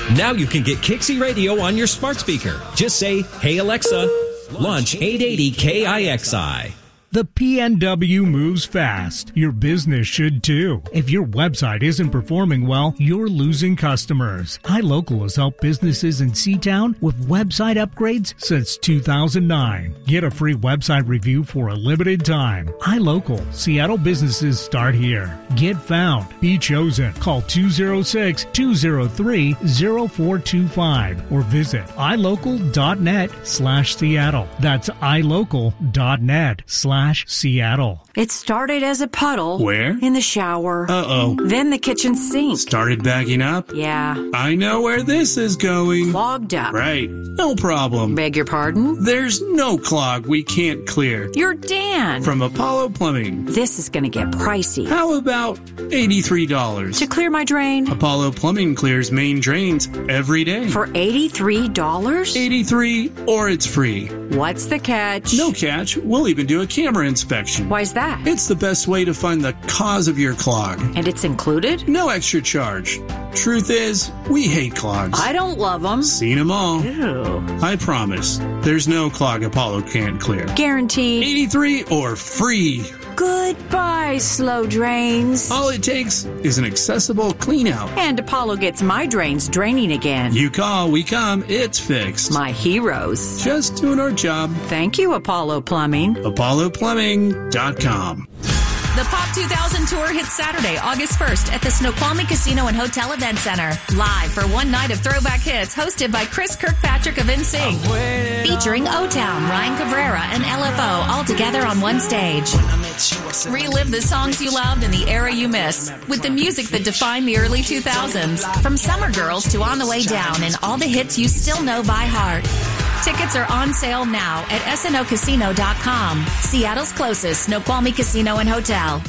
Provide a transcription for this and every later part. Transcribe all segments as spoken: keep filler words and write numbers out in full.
Now you can get Kixie Radio on your smart speaker. Just say, "Hey Alexa, launch eight eighty K I X I." The P N W moves fast. Your business should too. If your website isn't performing well, you're losing customers. iLocal has helped businesses in C-Town with website upgrades since two thousand nine. Get a free website review for a limited time. iLocal. Seattle businesses start here. Get found. Be chosen. Call two oh six, two oh three, oh four two five or visit ilocal.net slash Seattle. That's ilocal.net slash Seattle. It started as a puddle. Where? In the shower. Uh-oh. Then the kitchen sink. Started bagging up? Yeah. I know where this is going. Clogged up. Right. No problem. Beg your pardon? There's no clog we can't clear. You're Dan. From Apollo Plumbing. This is going to get pricey. How about eighty-three dollars? To clear my drain? Apollo Plumbing clears main drains every day. For eighty-three dollars? eighty-three dollars or it's free. What's the catch? No catch. We'll even do a camera inspection. Why's that? It's the best way to find the cause of your clog. And it's included? No extra charge. Truth is, we hate clogs. I don't love them. Seen them all. Ew. I promise, there's no clog Apollo can't clear. Guaranteed. eighty-three or free. Goodbye, slow drains. All it takes is an accessible clean out. And Apollo gets my drains draining again. You call, we come, it's fixed. My heroes. Just doing our job. Thank you, Apollo Plumbing. apollo plumbing dot com. The Pop two thousand Tour hits Saturday, August first at the Snoqualmie Casino and Hotel Event Center. Live for one night of throwback hits hosted by Chris Kirkpatrick of N Sync. Featuring O-Town, Ryan Cabrera, and L F O all together on one stage. Relive the songs you loved and the era you miss with the music that defined the early two thousands. From Summer Girls to On the Way Down and all the hits you still know by heart. Tickets are on sale now at S N O casino dot com. Seattle's closest Snoqualmie Casino and Hotel.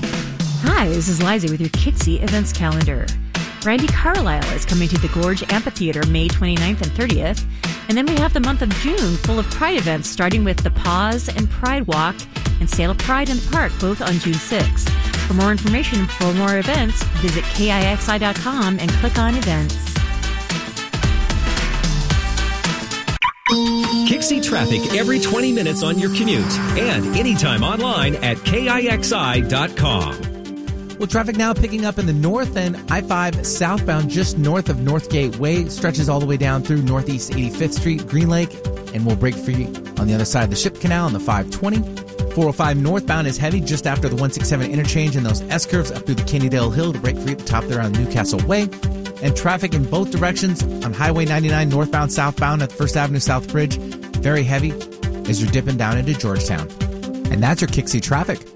Hi, this is Liza with your Kixie events calendar. Randy Carlisle is coming to the Gorge Amphitheater May twenty-ninth and thirtieth. And then we have the month of June full of Pride events, starting with the Pause and Pride Walk and Sail of Pride in the Park, both on June sixth. For more information and for more events, visit K I X I dot com and click on events. Kixie traffic every twenty minutes on your commute and anytime online at K I X I dot com. Well, traffic now picking up in the north, and I five southbound just north of Northgate Way stretches all the way down through Northeast eighty-fifth Street, Green Lake, and will break free on the other side of the Ship Canal on the five twenty. four oh five northbound is heavy just after the one sixty-seven interchange and those S-curves up through the Cannondale Hill to break free at the top there on Newcastle Way. And traffic in both directions on Highway ninety-nine northbound, southbound at First Avenue South Bridge. Very heavy as you're dipping down into Georgetown. And that's your Kixie traffic.